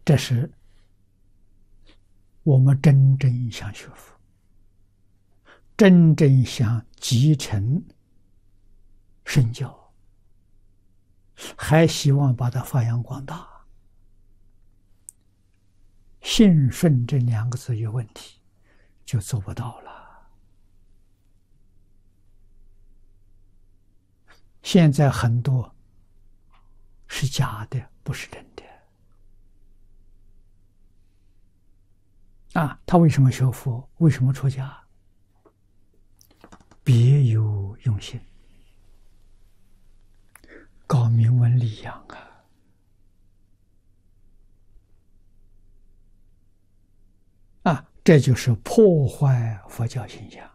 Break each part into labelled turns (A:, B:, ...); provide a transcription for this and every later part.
A: 这是我们真正想学佛，真正想继承身教，还希望把它发扬光大。信顺这两个字有问题，就做不到了。现在很多是假的，不是真的。他为什么学佛？为什么出家？别有用心，搞名闻利养这就是破坏佛教形象。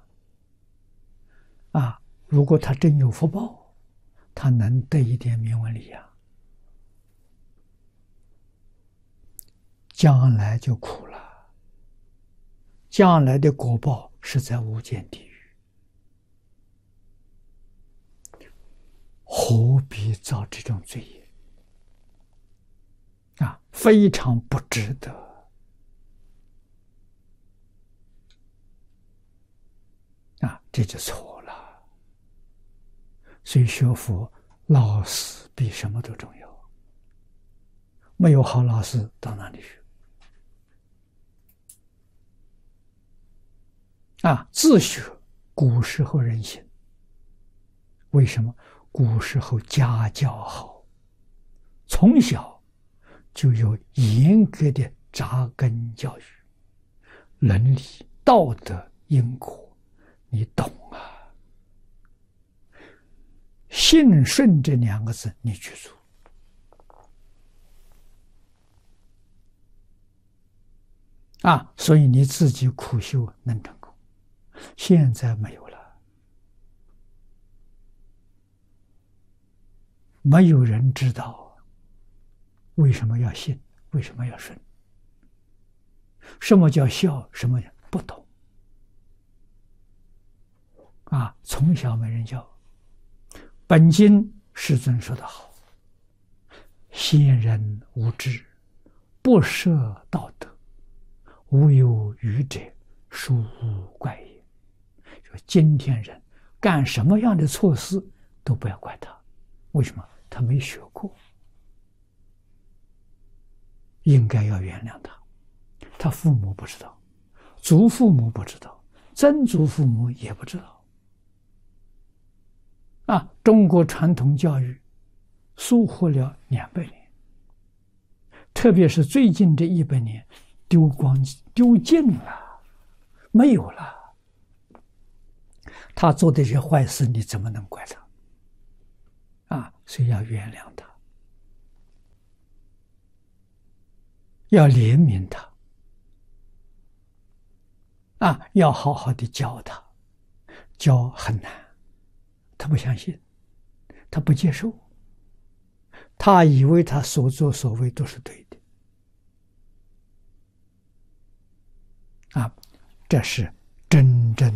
A: 如果他真有福报，他能得一点名闻利养，将来就苦了，将来的果报是在无间地狱，何必造这种罪业？非常不值得。这就错了。所以学佛，老师比什么都重要。没有好老师，到哪里学？自学，古时候人行。为什么？古时候家教好，从小就有严格的扎根教育，伦理、道德、因果。你懂信顺这两个字你去做所以你自己苦修能成功。现在没有了，没有人知道为什么要信，为什么要顺，什么叫孝，什么不懂。从小没人教。本经世尊说得好，先人无知，不设道德，无有愚者，殊无怪也。说今天人干什么样的错事都不要怪他，为什么？他没学过，应该要原谅他。他父母不知道，祖父母不知道，曾祖父母也不知道。中国传统教育疏忽了200年，特别是最近这100年，丢尽了，没有了。他做的这些坏事，你怎么能怪他？所以要原谅他，要怜悯他，要好好的教他，教很难。他不相信，他不接受，他以为他所作所为都是对的。这是真正